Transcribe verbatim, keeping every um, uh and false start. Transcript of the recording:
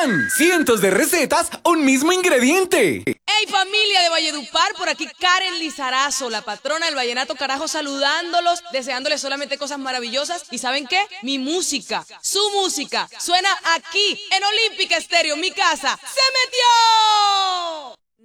¡Tan! Cientos de recetas, un mismo ingrediente. ¡Hey, familia de Valledupar! Por aquí Karen Lizarazo, la patrona del vallenato carajo, saludándolos, deseándoles solamente cosas maravillosas. ¿Y saben qué? Mi música, su música, suena aquí, en Olímpica Estéreo, mi casa. ¡Se metió!